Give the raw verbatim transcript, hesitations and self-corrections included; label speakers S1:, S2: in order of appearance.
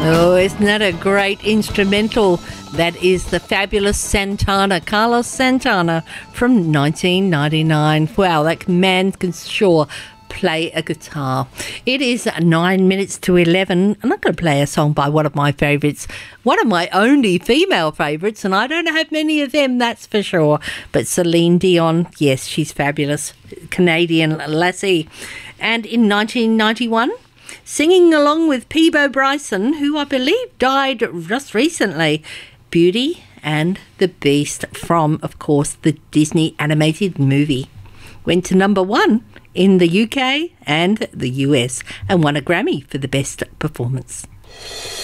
S1: Oh, isn't that a great instrumental? That is the fabulous Santana, Carlos Santana from nineteen ninety-nine. Wow, that man can sure play a guitar. It is nine minutes to eleven, and I'm going to play a song by one of my favourites, one of my only female favourites, and I don't have many of them, that's for sure. But Celine Dion, yes, she's fabulous, Canadian lassie. And in nineteen ninety-one, singing along with Peabo Bryson, who I believe died just recently, Beauty and the Beast from, of course, the Disney animated movie. Went to number one in the U K and the U S and won a Grammy for the best performance.